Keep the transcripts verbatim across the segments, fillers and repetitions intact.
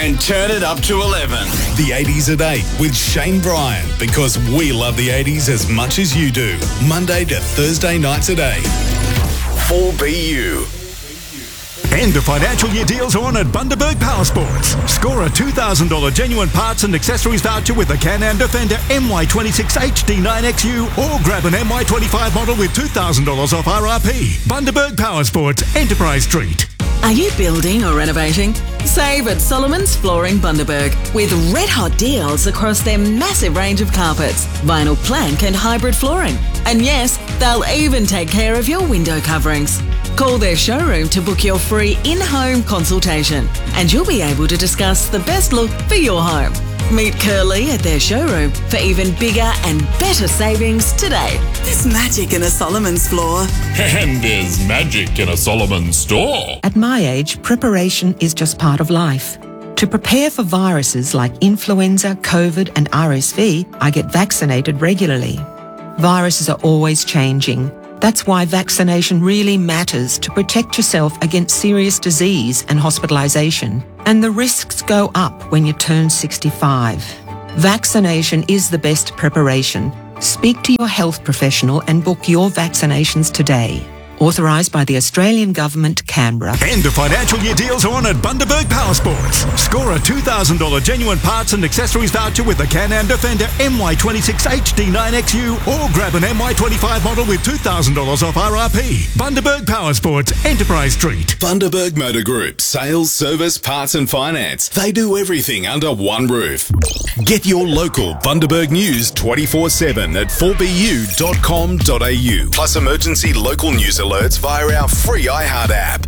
And turn it up to eleven. The eighties at eight with Shane Bryan, because we love the eighties as much as you do. Monday to Thursday nights at eight. four B U. End of financial year deals are on at Bundaberg Power Sports. Score a two thousand dollars genuine parts and accessories voucher with a Can-Am Defender M Y twenty-six H D nine X U, or grab an M Y twenty-five model with two thousand dollars off R R P. Bundaberg Power Sports, Enterprise Street. Are you building or renovating? Save at Solomon's Flooring Bundaberg with red hot deals across their massive range of carpets, vinyl plank and hybrid flooring. And yes, they'll even take care of your window coverings. Call their showroom to book your free in-home consultation and you'll be able to discuss the best look for your home. Meet Curly at their showroom for even bigger and better savings today. There's magic in a Solomon's floor. And there's magic in a Solomon's store. At my age, preparation is just part of life. To prepare for viruses like influenza, COVID and R S V, I get vaccinated regularly. Viruses are always changing. That's why vaccination really matters to protect yourself against serious disease and hospitalisation. And the risks go up when you turn sixty-five. Vaccination is the best preparation. Speak to your health professional and book your vaccinations today. Authorised by the Australian Government, Canberra. End of financial year deals are on at Bundaberg Power Sports. Score a two thousand dollars genuine parts and accessories voucher with a Can-Am Defender M Y twenty-six H D nine X U, or grab an M Y twenty-five model with two thousand dollars off R R P. Bundaberg Power Sports, Enterprise Street. Bundaberg Motor Group. Sales, service, parts and finance. They do everything under one roof. Get your local Bundaberg news twenty-four seven at four b u dot com dot a u. Plus emergency local news alerts via our free iHeart app.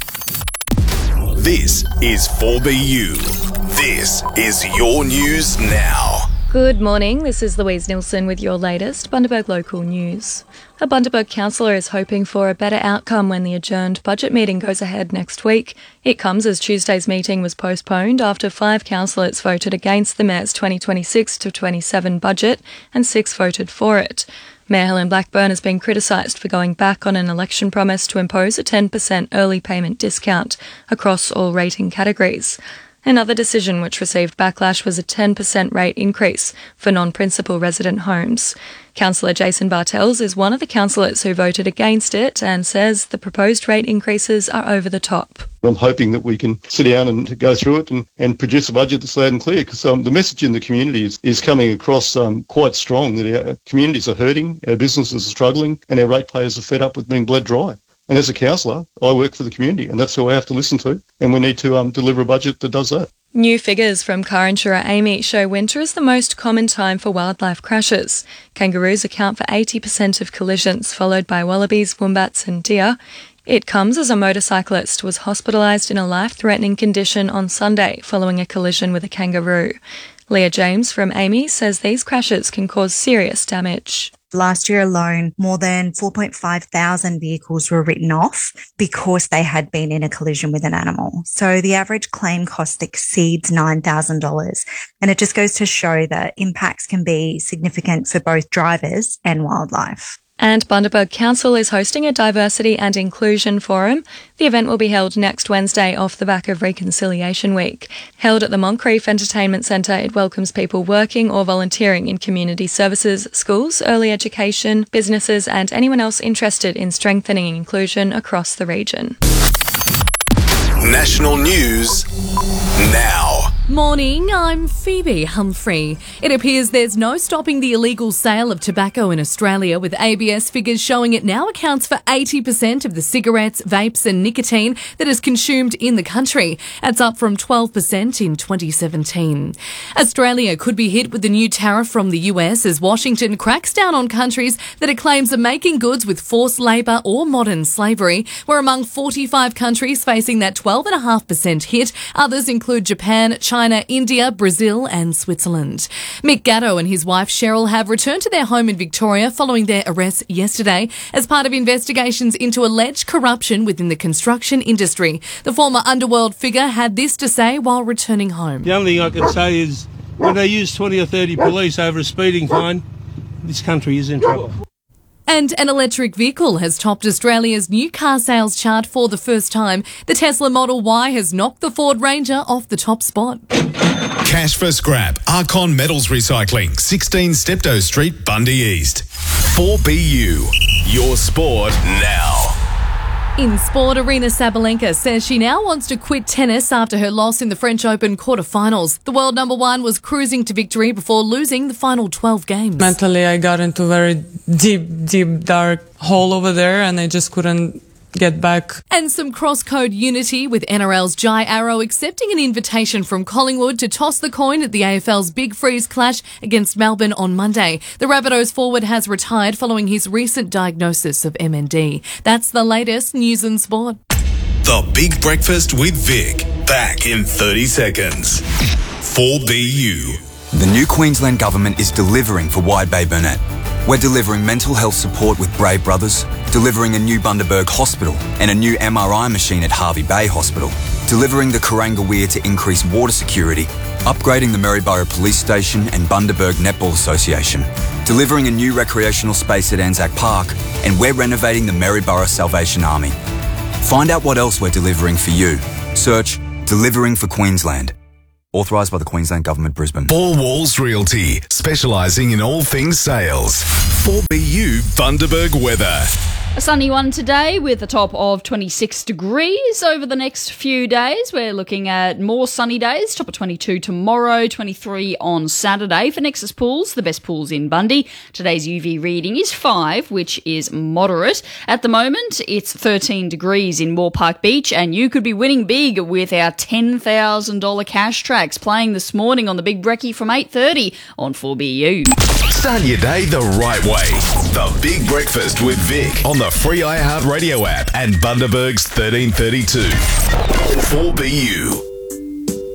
This is four B U. This is your news now. Good morning, this is Louise Nilsson with your latest Bundaberg local news. A Bundaberg councillor is hoping for a better outcome when the adjourned budget meeting goes ahead next week. It comes as Tuesday's meeting was postponed after five councillors voted against the Mayor's twenty twenty-six to twenty-seven budget and six voted for it. Mayor Helen Blackburn has been criticised for going back on an election promise to impose a ten percent early payment discount across all rating categories. Another decision which received backlash was a ten percent rate increase for non-principal resident homes. Councillor Jason Bartels is one of the councillors who voted against it and says the proposed rate increases are over the top. I'm hoping that we can sit down and go through it and, and produce a budget that's loud and clear, because um, the message in the community is, is coming across um, quite strong, that our communities are hurting, our businesses are struggling, and our ratepayers are fed up with being bled dry. And as a councillor, I work for the community, and that's who I have to listen to, and we need to um, deliver a budget that does that. New figures from car insurer A M I show winter is the most common time for wildlife crashes. Kangaroos account for eighty percent of collisions, followed by wallabies, wombats and deer. It comes as a motorcyclist was hospitalised in a life-threatening condition on Sunday following a collision with a kangaroo. Leah James from A M I says these crashes can cause serious damage. Last year alone, more than four point five thousand vehicles were written off because they had been in a collision with an animal. So the average claim cost exceeds nine thousand dollars. And it just goes to show that impacts can be significant for both drivers and wildlife. And Bundaberg Council is hosting a Diversity and Inclusion Forum. The event will be held next Wednesday off the back of Reconciliation Week. Held at the Moncrief Entertainment Centre, it welcomes people working or volunteering in community services, schools, early education, businesses and anyone else interested in strengthening inclusion across the region. National news now. Morning, I'm Phoebe Humphrey. It appears there's no stopping the illegal sale of tobacco in Australia, with A B S figures showing it now accounts for eighty percent of the cigarettes, vapes and nicotine that is consumed in the country. That's up from twelve percent in twenty seventeen. Australia could be hit with the new tariff from the U S as Washington cracks down on countries that it claims are making goods with forced labour or modern slavery. We're among forty-five countries facing that twelve point five percent hit. Others include Japan, China, China, India, Brazil and Switzerland. Mick Gatto and his wife Cheryl have returned to their home in Victoria following their arrest yesterday as part of investigations into alleged corruption within the construction industry. The former underworld figure had this to say while returning home. The only thing I can say is when they use twenty or thirty police over a speeding fine, this country is in trouble. And an electric vehicle has topped Australia's new car sales chart for the first time. The Tesla Model Y has knocked the Ford Ranger off the top spot. Cash for scrap. Archon Metals Recycling, sixteen Steptoe Street, Bundy East. four B U. Your sport now. In sport, Arina Sabalenka says she now wants to quit tennis after her loss in the French Open quarterfinals. The world number one was cruising to victory before losing the final twelve games. Mentally, I got into a very deep, deep, dark hole over there, and I just couldn't get back. And some cross-code unity with N R L's Jai Arrow accepting an invitation from Collingwood to toss the coin at the A F L's Big Freeze clash against Melbourne on Monday. The Rabbitohs forward has retired following his recent diagnosis of M N D. That's the latest news and sport. The Big Breakfast with Vic. Back in thirty seconds. four B U. The new Queensland Government is delivering for Wide Bay Burnett. We're delivering mental health support with Brave Brothers, delivering a new Bundaberg Hospital and a new M R I machine at Harvey Bay Hospital, delivering the Kuranga Weir to increase water security, upgrading the Maryborough Police Station and Bundaberg Netball Association, delivering a new recreational space at Anzac Park, and we're renovating the Maryborough Salvation Army. Find out what else we're delivering for you. Search Delivering for Queensland. Authorised by the Queensland Government, Brisbane. Four Walls Realty, specialising in all things sales. four B U Bundaberg weather. A sunny one today with a top of twenty-six degrees. Over the next few days, we're looking at more sunny days. Top of twenty-two tomorrow, twenty-three on Saturday. For Nexus Pools, the best pools in Bundy, today's U V reading is five, which is moderate. At the moment, it's thirteen degrees in Moore Park Beach, and you could be winning big with our ten thousand dollars cash tracks playing this morning on the Big Brekkie from eight thirty on four B U. Start your day the right way. The Big Breakfast with Vic on the free iHeartRadio app and Bundaberg's thirteen thirty-two. four B U.